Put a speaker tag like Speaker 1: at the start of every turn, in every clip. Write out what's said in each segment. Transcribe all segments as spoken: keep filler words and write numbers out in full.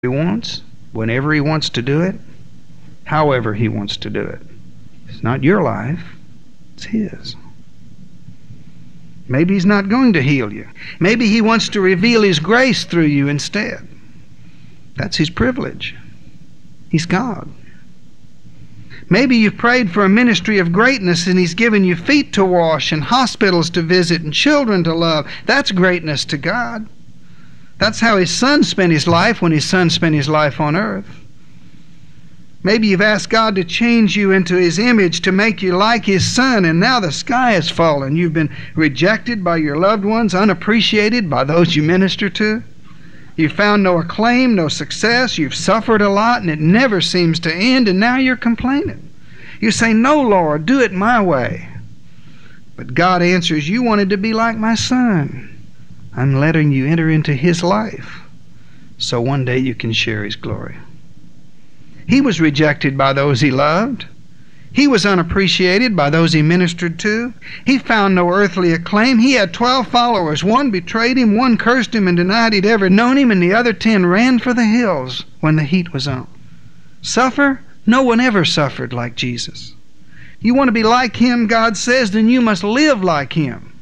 Speaker 1: He wants, whenever he wants to do it, however he wants to do it. It's not your life, it's his. Maybe he's not going to heal you. Maybe he wants to reveal his grace through you instead. That's his privilege. He's God. Maybe you've prayed for a ministry of greatness and he's given you feet to wash and hospitals to visit and children to love. That's greatness to God. That's how his son spent his life when his son spent his life on earth. Maybe you've asked God to change you into his image, to make you like his son, and now the sky has fallen. You've been rejected by your loved ones, unappreciated by those you minister to. You've found no acclaim, no success. You've suffered a lot, and it never seems to end, and now you're complaining. You say, "No, Lord, do it my way." But God answers, "You wanted to be like my son. I'm letting you enter into his life, so one day you can share his glory." He was rejected by those he loved. He was unappreciated by those he ministered to. He found no earthly acclaim. He had twelve followers. One betrayed him, one cursed him and denied he'd ever known him, and the other ten ran for the hills when the heat was on. Suffer? No one ever suffered like Jesus. You want to be like him, God says, then you must live like him.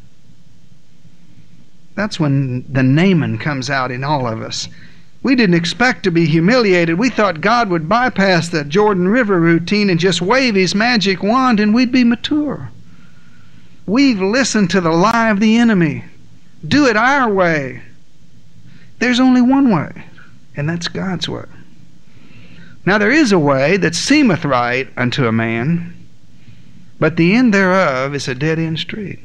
Speaker 1: That's when the Naaman comes out in all of us. We didn't expect to be humiliated. We thought God would bypass the Jordan River routine and just wave his magic wand and we'd be mature. We've listened to the lie of the enemy. Do it our way. There's only one way, and that's God's way. Now there is a way that seemeth right unto a man, but the end thereof is a dead-end street.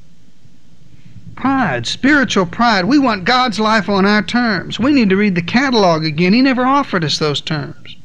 Speaker 1: Pride, spiritual pride. We want God's life on our terms. We need to read the catalog again. He never offered us those terms.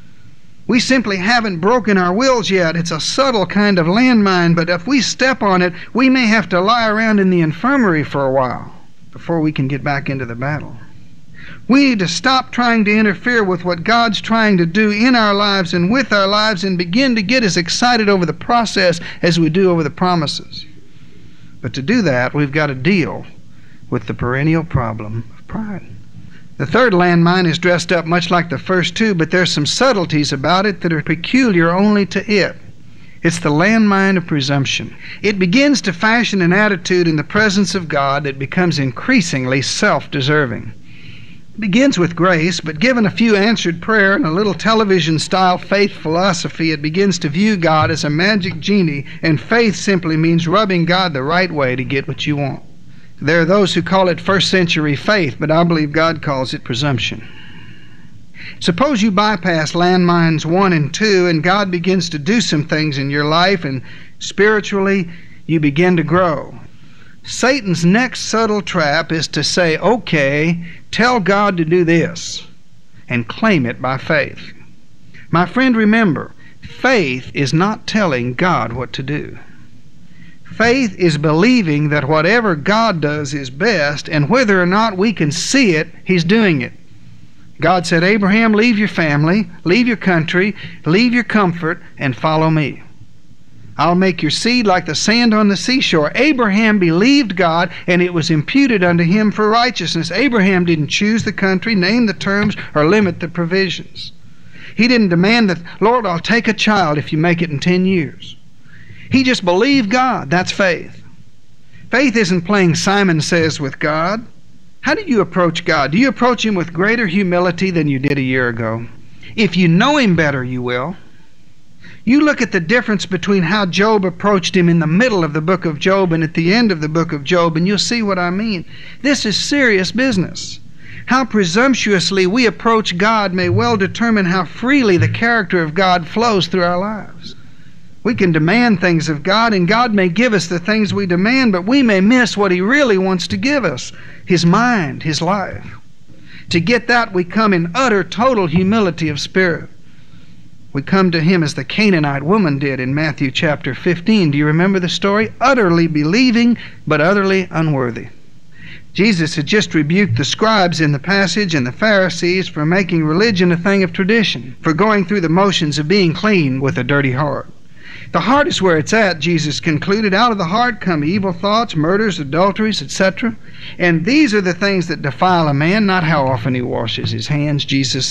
Speaker 1: We simply haven't broken our wills yet. It's a subtle kind of landmine, but if we step on it, we may have to lie around in the infirmary for a while before we can get back into the battle. We need to stop trying to interfere with what God's trying to do in our lives and with our lives and begin to get as excited over the process as we do over the promises. But to do that, we've got to deal with the perennial problem of pride. The third landmine is dressed up much like the first two, but there's some subtleties about it that are peculiar only to it. It's the landmine of presumption. It begins to fashion an attitude in the presence of God that becomes increasingly self-deserving. It begins with grace, but given a few answered prayer and a little television-style faith philosophy, it begins to view God as a magic genie, and faith simply means rubbing God the right way to get what you want. There are those who call it first century faith, but I believe God calls it presumption. Suppose you bypass landmines one and two, and God begins to do some things in your life, and spiritually you begin to grow. Satan's next subtle trap is to say, "Okay, tell God to do this," and claim it by faith. My friend, remember, faith is not telling God what to do. Faith is believing that whatever God does is best, and whether or not we can see it, he's doing it. God said, "Abraham, leave your family, leave your country, leave your comfort, and follow me. I'll make your seed like the sand on the seashore." Abraham believed God, and it was imputed unto him for righteousness. Abraham didn't choose the country, name the terms, or limit the provisions. He didn't demand that, "Lord, I'll take a child if you make it in ten years. He just believed God. That's faith. Faith isn't playing Simon Says with God. How do you approach God? Do you approach him with greater humility than you did a year ago? If you know him better, you will. You look at the difference between how Job approached him in the middle of the book of Job and at the end of the book of Job, and you'll see what I mean. This is serious business. How presumptuously we approach God may well determine how freely the character of God flows through our lives. We can demand things of God, and God may give us the things we demand, but we may miss what he really wants to give us, his mind, his life. To get that, we come in utter, total humility of spirit. We come to him as the Canaanite woman did in Matthew chapter fifteen. Do you remember the story? Utterly believing, but utterly unworthy. Jesus had just rebuked the scribes in the passage and the Pharisees for making religion a thing of tradition, for going through the motions of being clean with a dirty heart. The heart is where it's at, Jesus concluded. Out of the heart come evil thoughts, murders, adulteries, et cetera. And these are the things that defile a man, not how often he washes his hands. Jesus